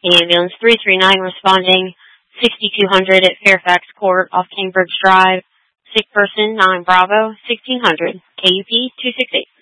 Ambulance 339 responding 6200 at Fairfax Court off Cambridge Drive. Sick person 9 Bravo 1600 KUP 268.